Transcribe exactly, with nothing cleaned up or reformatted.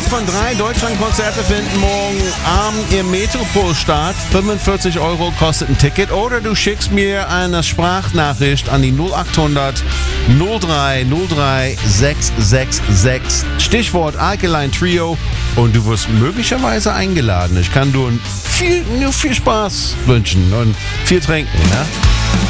Eins von drei Deutschlandkonzerte finden morgen Abend im Metropol statt. fünfundvierzig Euro kostet ein Ticket. Oder du schickst mir eine Sprachnachricht an die null acht hundert null drei null drei sechs sechs sechs. Stichwort Alkaline Trio. Und du wirst möglicherweise eingeladen. Ich kann dir viel, nur viel Spaß wünschen und viel trinken. Ne?